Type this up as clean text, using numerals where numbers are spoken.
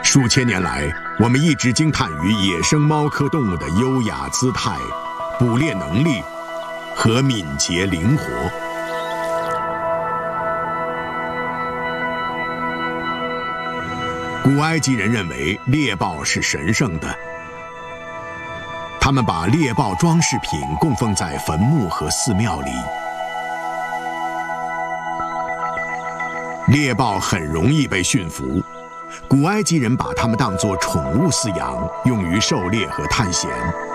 数千年来，我们一直惊叹于野生猫科动物的优雅姿态、捕猎能力和敏捷灵活。古埃及人认为猎豹是神圣的，他们把猎豹装饰品供奉在坟墓和寺庙里。猎豹很容易被驯服，古埃及人把它们当作宠物饲养，用于狩猎和探险。